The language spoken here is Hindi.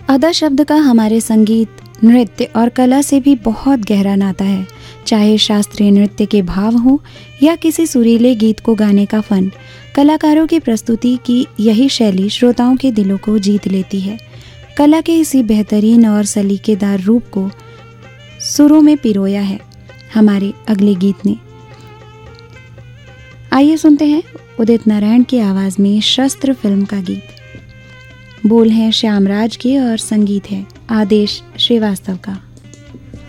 अदा शब्द का हमारे संगीत, नृत्य और कला से भी बहुत गहरा नाता है। चाहे शास्त्रीय नृत्य के भाव हों या किसी सुरीले गीत को गाने का फन, कलाकारों की प्रस्तुति की यही शैली श्रोताओं के दिलों को जीत लेती है। कला के इसी बेहतरीन और सलीकेदार रूप को सुरों में पिरोया है हमारे अगले गीत ने। आइए सुनते हैं उदित नारायण की आवाज़ में शस्त्र फिल्म का गीत। बोल हैं श्यामराज के और संगीत है आदेश श्रीवास्तव का।